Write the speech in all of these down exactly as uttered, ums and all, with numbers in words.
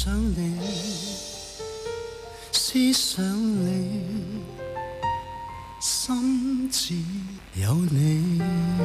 想你，思想你，心只有你。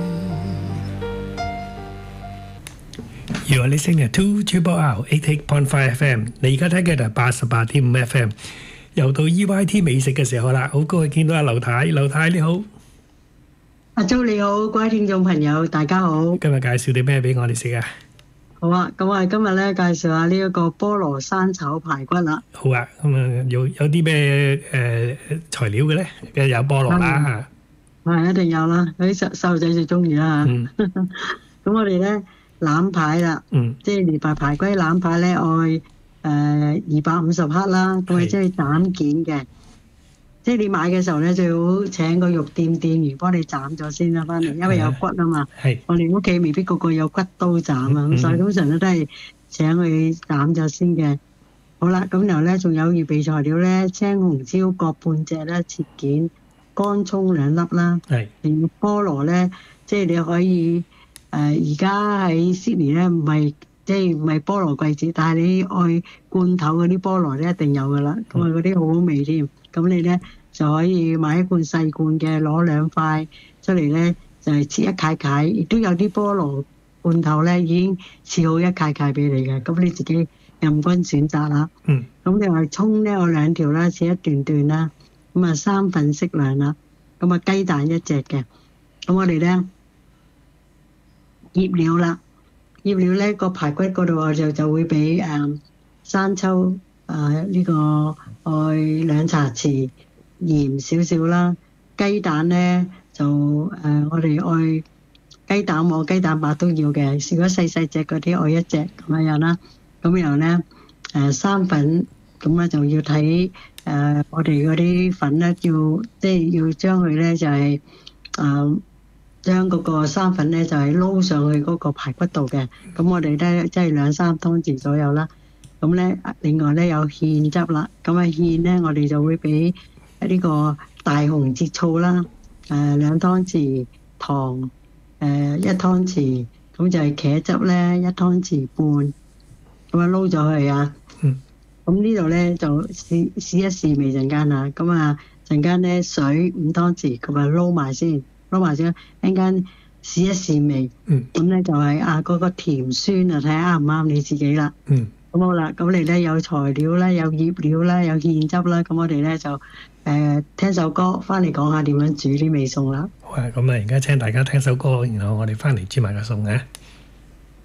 You are listening to Triple R eighty-eight point five F M。你而家聽嘅就係八十八點五 F M。又到 E Y T 美食嘅時候啦，好高興見到阿劉太，劉太你好。 阿周你好，各位聽眾朋友大家好。 今日介紹啲咩俾我哋食啊？ 好啊，咁我哋今日咧介紹下呢一個菠蘿生炒排骨啦。 好啊，咁啊有有啲咩誒材料嘅咧？梗係有菠蘿啦嚇。 係一定有啦，啲細細路仔最中意啦嚇。咁我哋咧腩排啦，即係連排排骨腩排咧，愛誒二百五十克啦，咁啊即係斬件嘅。即係你買嘅時候咧，最好請個肉店店員幫你斬咗先啦，翻嚟，因為有骨啊嘛。係。我哋屋企未必個個有骨刀斬啊，咁所以通常咧都係請佢斬咗先嘅。好啦，咁然後咧仲有預備材料咧，青紅椒各半隻啦，切件；乾葱兩粒啦。係。另外菠蘿咧，即係你可以誒，而家喺 Sydney 咧唔係即係唔係菠蘿季節，但係你愛罐頭嗰啲菠蘿咧一定有噶啦，咁啊嗰啲好好味添。咁你咧就可以買一罐細罐嘅，攞兩塊出嚟咧，就係切一塊塊，亦都有啲菠蘿罐頭咧已經切好一塊塊俾你嘅，咁你自己任君選擇啦。嗯。咁你話葱咧，我兩條啦，切一段段啦，咁啊三份適量啦，咁啊雞蛋一隻嘅，咁我哋咧醃料啦，醃料咧個排骨嗰度我就就會俾誒生抽。誒呢個愛兩茶匙鹽少少啦，雞蛋咧就誒我哋愛雞蛋黃、雞蛋白都要嘅，如果細細隻嗰啲愛一隻咁樣樣啦。咁然後咧誒生粉，咁咧就要睇誒我哋嗰啲粉咧，要即係要將佢咧就係誒將嗰個生粉咧就係撈上去嗰個排骨度嘅。咁我哋咧即係兩三湯匙左右啦。咁咧，另外咧有芡汁啦，咁啊芡咧我哋就會俾呢個大紅浙醋啦，誒兩湯匙糖，誒一湯匙，咁就係茄汁咧一湯匙半，咁啊撈咗佢啊。嗯。咁呢度咧就試試一試味陣間啊，咁啊陣間咧水五湯匙，咁啊撈埋先，撈埋先，一陣間試一試味。嗯。咁咧就係啊嗰個甜酸啊，睇下啱唔啱你自己啦。嗯。咁好啦，咁你咧有材料啦，有醃料啦，有芡汁啦，咁我哋咧就誒、呃、聽首歌，翻嚟講下點樣煮啲味餸啦。 好啊，咁啊而家請大家聽首歌，然後我哋翻嚟煮埋個餸嘅。